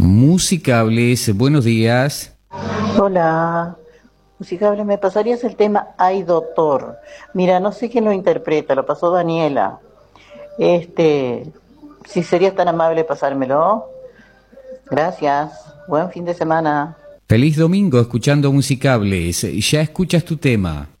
Musicables, buenos días. Hola, Musicable, ¿me pasarías el tema Ay Doctor? Mira, no sé quién lo interpreta, lo pasó Daniela. Si serías tan amable pasármelo. Gracias, buen fin de semana. Feliz domingo escuchando Musicables. Ya escuchas tu tema.